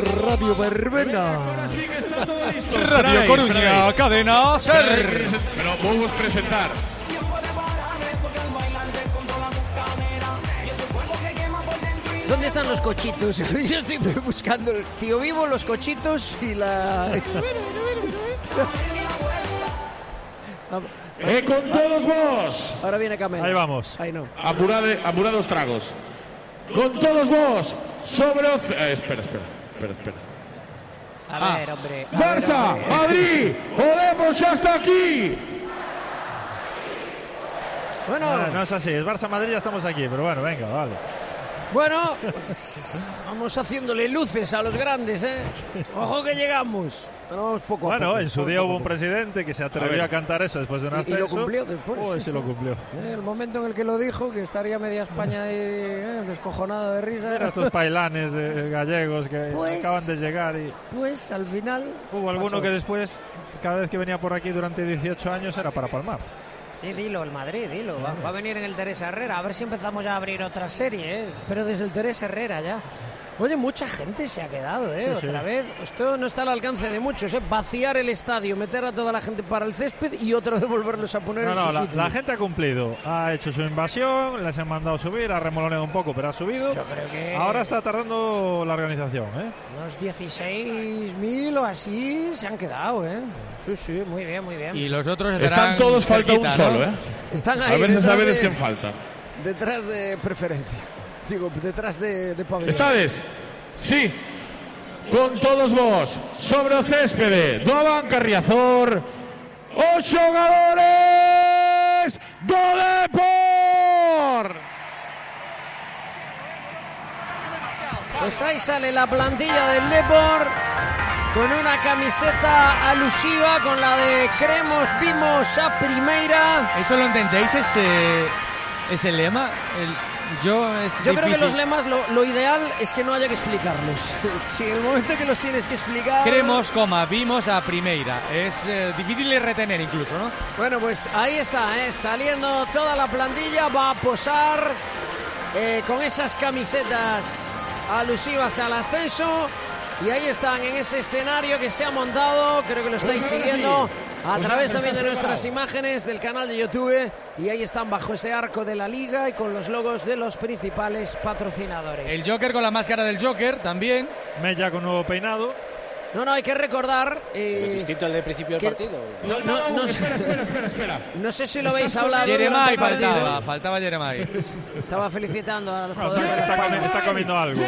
Radio Verbena. Radio Coruña, cadena SER. Pero podemos presentar. ¿Dónde están los cochitos? Yo estoy buscando el tío vivo, los cochitos y la... Con todos vos. Ahora viene Camelo. Ahí vamos. Ahí no. Apurados tragos. Con todos vos. Sobre... Espera. A ver, hombre. Barça, Madrid, Podemos ya está aquí. Bueno, No es así, es Barça-Madrid, ya estamos aquí, pero bueno, venga, vale. bueno, pues, vamos haciéndole luces a los grandes, ¿eh? Ojo que llegamos. Pero vamos poco a poco. Bueno, en su día poco hubo a un poco. presidente que se atrevió a cantar eso después de un ascenso. Y lo cumplió después. Uy, sí, sí lo sí. cumplió. El momento en el que lo dijo, que estaría media España ahí, descojonada de risa. Era estos pailanes de gallegos que Pues- acaban de llegar y Pues al final... hubo alguno pasó. que después, cada vez que venía por aquí durante 18 años, era para palmar. Sí, dilo, el Madrid, dilo. Va a venir en el Teresa Herrera. A ver si empezamos ya a abrir otra serie, ¿eh? Pero desde el Teresa Herrera ya. Oye, mucha gente se ha quedado, ¿eh? Sí, Otra sí. vez. Esto no está al alcance de muchos, ¿eh? Vaciar el estadio, meter a toda la gente para el césped y otra vez volverlos a poner en su sitio. La gente ha cumplido, ha hecho su invasión, les han mandado subir, ha remoloneado un poco, pero ha subido. Yo creo que... Ahora está tardando la organización, ¿eh? Unos 16.000 o así se han quedado, ¿eh? Sí, sí, muy bien, muy bien. Y los otros Están todos, falta un cerquita, solo, ¿no? ¿eh? Están ahí A ver si detrás sabes de- quién falta. Detrás de preferencia. Digo, detrás de pabellón. ¿Estades? Sí. Con todos vos. Sobre o céspede do Abanca Riazor. Os xogadores do Depor. Pues ahí sale la plantilla del Depor con una camiseta alusiva con la de Cremos, vimos a Primeira. ¿Eso lo entendéis? ¿Ese lema? Yo creo que los lemas lo ideal es que no haya que explicarlos. Si en el momento que los tienes que explicar... Queremos, vimos a Primeira. Es difícil de retener incluso, ¿no? Bueno, pues ahí está, saliendo toda la plantilla, va a posar con esas camisetas alusivas al ascenso. Y ahí están en ese escenario que se ha montado, creo que lo estáis siguiendo a través también de nuestras imágenes del canal de YouTube. Y ahí están bajo ese arco de la liga y con los logos de los principales patrocinadores. El Joker con la máscara del Joker también. Mella con nuevo peinado. No, hay que recordar... distinto al del principio del que- partido. No, Espera. no sé si lo habéis hablado. Jeremai durante el partido. faltaba Jeremai. Estaba felicitando a los No, jugadores. está comiendo algo.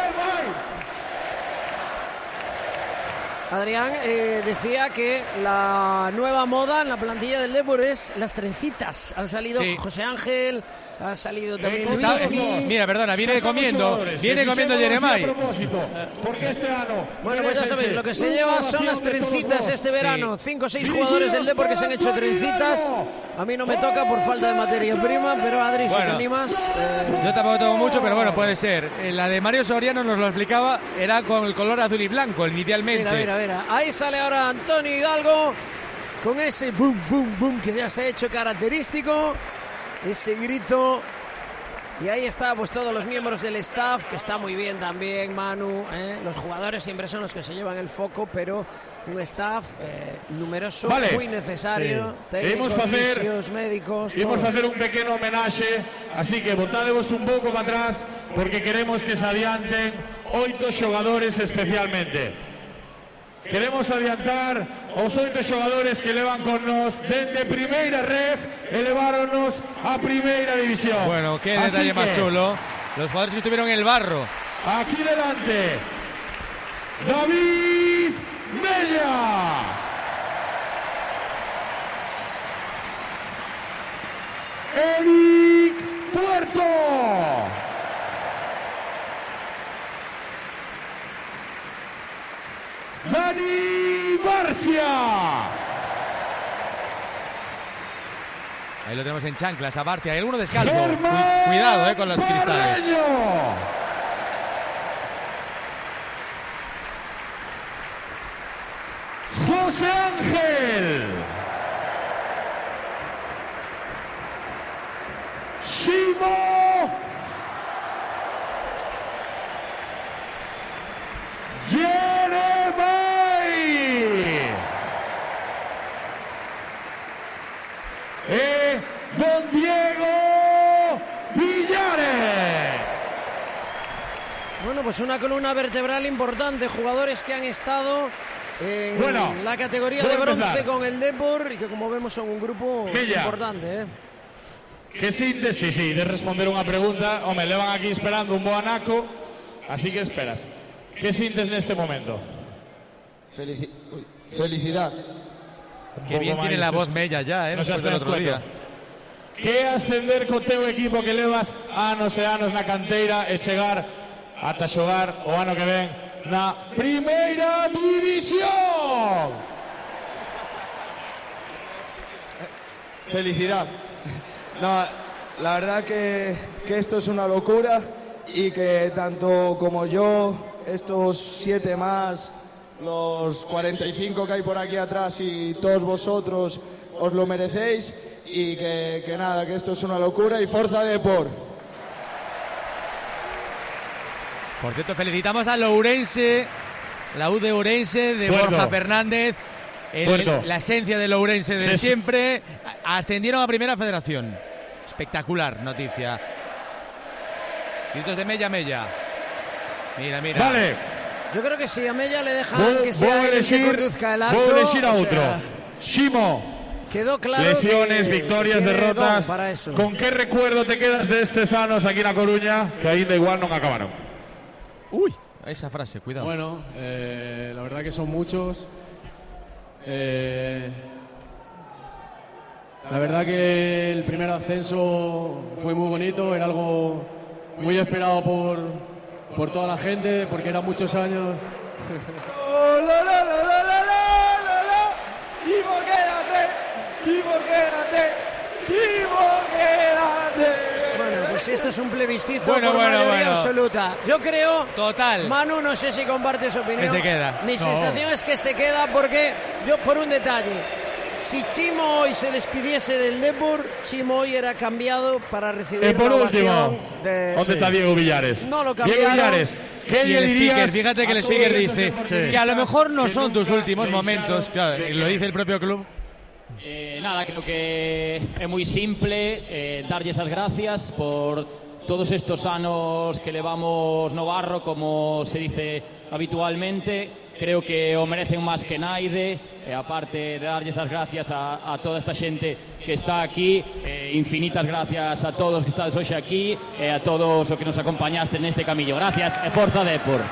Adrián decía que la nueva moda en la plantilla del Depor es las trencitas. Han salido Sí. José Ángel, ha salido también Está- Luismi. Mira, perdona, viene comiendo Jeremai. Jeremai. Porque este año. Bueno, pues ya sabéis, lo que se lleva son las trencitas este verano. 5 o 6 jugadores del Depor que se han hecho trencitas. A mí no me toca por falta de materia prima, pero Adri, si te Bueno. animas... Yo tampoco tengo mucho, pero bueno, puede ser. La de Mario Soriano nos lo explicaba, era con el color azul y blanco inicialmente. Mira. Ahí sale ahora Antonio Hidalgo con ese boom, boom, boom que ya se ha hecho característico. Ese grito. Y ahí está, pues todos los miembros del staff, que está muy bien también, Manu. Los jugadores siempre son los que se llevan el foco, pero un staff numeroso, Vale. muy necesario. Técnicos, Imos facer- fisios, médicos. Imos todos. facer un pequeno homenaxe, así que botadevos un pouco para atrás, porque queremos que se adianten 8 xogadores especialmente. Queremos adiantar os 8 xogadores que levan con nos dende primeira ref e leváronnos a primeira división. Bueno, qué Así detalle más que, chulo. Los jugadores que estuvieron en el barro. Aquí delante, David Mella. Eric Puerto. Dani Barcia. Ahí lo tenemos en chanclas, a Barcia. Hay alguno descalzo. Germán Cuidado con los cristales. Parreño. José Ángel. Simo. pues una columna vertebral importante, jugadores que han estado en la categoría de bronce con el Depor y que, como vemos, son un grupo importante. Que sí, de responder unha pregunta. Home, levan aquí esperando un bo anaco, así que esperas. Que sintes neste momento? Felicidad. Que bien tiene la voz Mella ya, después del otro día. Que ascender co teu equipo que levas anos e anos na canteira e chegar ata xogar o ano que ven na Primeira División. Felicidad. No, la verdad que esto es una locura y que tanto como yo, estos 7 más, los 45 que hay por aquí atrás y todos vosotros os lo merecéis y que nada, que esto es una locura y Forza Depor. Por cierto, felicitamos a Lourense, la U de Ourense, de Borja Fernández, la esencia de Lourense de siempre. Ascendieron a Primera Federación. Espectacular noticia. Gritos de Mella. Mira. Vale. Yo creo que si a Mella le dejan que sea él el que conduzca el acto. Vou elegir a outro. Ximo. Quedó claro. Lesiones, que victorias, derrotas. Con que recuerdo te quedas destes anos aquí na Coruña que aínda igual non acabaron? Uy, esa frase, cuidado. Bueno, la verdad que son muchos. La verdad que el primer ascenso fue muy bonito, era algo muy esperado por toda la gente, porque eran muchos años. Chimo, quédate. Bueno, pues esto es un plebiscito por mayoría absoluta. Yo creo, total. Manu, no sé si compartes opinión. Que se queda. Mi sensación es que se queda porque, yo por un detalle, si Chimo hoy se despidiese del Depor, Chimo hoy era cambiado para recibir por la último, ovación de... ¿dónde está Diego Villares? No lo cambiaron. Diego Villares, ¿qué le dirías? Fíjate que el speaker dice que a lo mejor no son tus últimos momentos. Claro, lo dice el propio club. Nada, creo que é moi simple darlle esas gracias por todos estos anos que levamos no barro, como se dice habitualmente. Creo que o merecen máis que naide, aparte de darlle esas gracias a toda esta xente que está aquí, infinitas gracias a todos que estades hoxe aquí e a todos os que nos acompañaste neste camiño. Gracias e Forza Depor.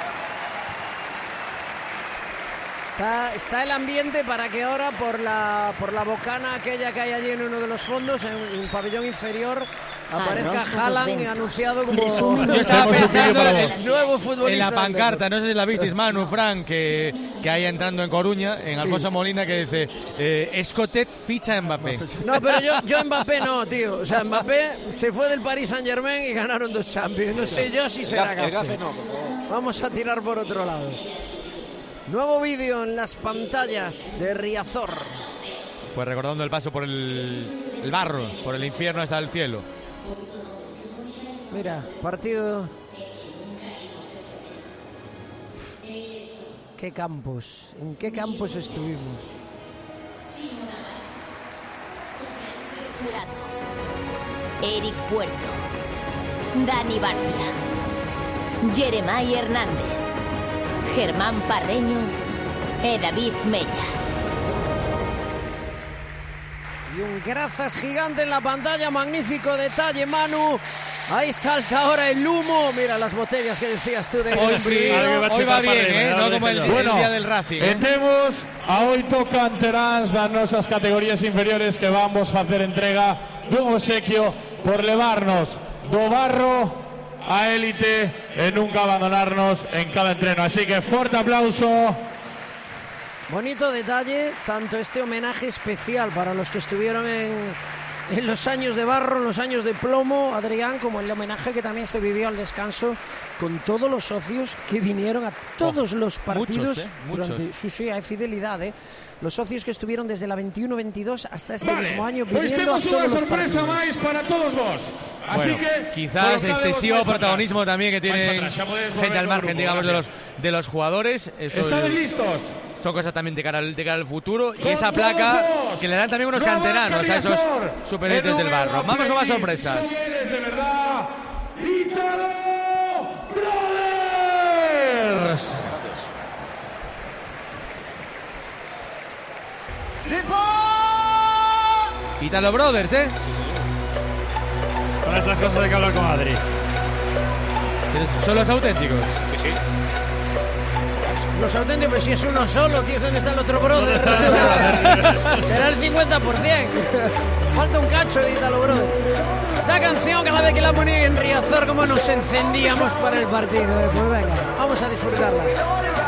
Está el ambiente para que ahora por la bocana aquella que hay allí en uno de los fondos, en un pabellón inferior, aparezca Haaland anunciado como yo estaba pensando el nuevo futbolista en la pancarta, no sé si la visteis, Manu, Fran, que hay entrando en Coruña, en Alfonso Molina, que dice Escotet ficha a Mbappé. No, pero yo Mbappé no, tío. O sea, Mbappé se fue del Paris Saint-Germain y ganaron 2 Champions. No sé yo si será gafe. No, por favor. Vamos a tirar por otro lado. Nuevo vídeo en las pantallas de Riazor. Pues recordando el paso por el barro, por el infierno hasta el cielo. Mira, partido. ¿Qué campos? ¿En qué campos estuvimos? Eric Puerto, Dani Barcia, Jeremai Hernández, Germán Parreño e David Mella. Y un grazas gigante en la pantalla, magnífico detalle, Manu. Ahí salta ahora el humo. Mira las botellas que decías tú de hoy va bien, no como el día del Racing. Temos a 8 canteráns das nosas categorías inferiores que vamos a facer entrega dun obsequio por levarnos do barro a élite e nunca abandonarnos en cada entreno. Así que fuerte aplauso. Bonito detalle, tanto este homenaje especial para los que estuvieron en los años de barro, en los años de plomo, Adrián, como el homenaje que también se vivió al descanso con todos los socios que vinieron a todos los partidos. Muchos. Sí, hay fidelidad, Los socios que estuvieron desde la 21-22 hasta este mismo año viniendo a todos los partidos. Pois temos unha sorpresa máis para todos vos. Así bueno, que quizás excesivo protagonismo también que tienen gente al margen, digamos, de los jugadores. ¿Están listos? Son cosas también de cara al futuro. Y esa placa que le dan también unos canteranos a esos superhéroes del barro. Vamos con más sorpresas. De verdad, Ítalo Brothers. Italo Brothers, ¿eh? Sí, señor. Para estas cosas hay que hablar con Adri. Son los auténticos. Sí, sí. Los auténticos, pero si es uno solo, tío, ¿dónde está el otro brother? Será el 50%. Falta un cacho de Italo Brother. Esta canción, cada vez que la ponía en Riazor, como nos encendíamos para el partido. Pues venga, vamos a disfrutarla.